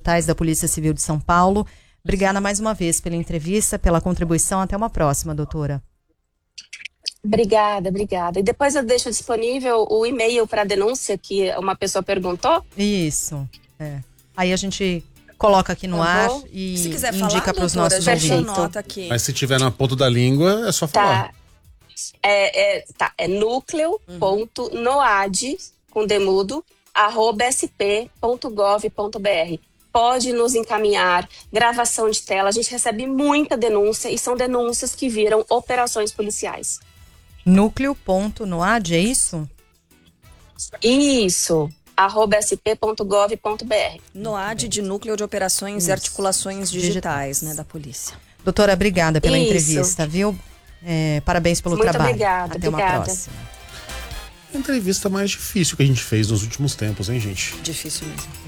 Digitais da Polícia Civil de São Paulo. Obrigada mais uma vez pela entrevista, pela contribuição. Até uma próxima, doutora. Obrigada. E depois eu deixo disponível o e-mail para denúncia que uma pessoa perguntou. Isso. Aí a gente coloca aqui no ar e se quiser indica para os nossos ouvintes. Aqui. Mas se tiver na ponta da língua, é só falar. É núcleo.noad, com demudo, @sp.gov.br. Pode nos encaminhar gravação de tela. A gente recebe muita denúncia e são denúncias que viram operações policiais. Núcleo.noad, é isso? Isso. @sp.gov.br. NOAD, de Núcleo de Operações e Articulações Digitais, né, da polícia. Doutora, obrigada pela entrevista, viu? Parabéns pelo trabalho. Muito obrigada. Até uma próxima. A entrevista mais difícil que a gente fez nos últimos tempos, hein, gente? Difícil mesmo.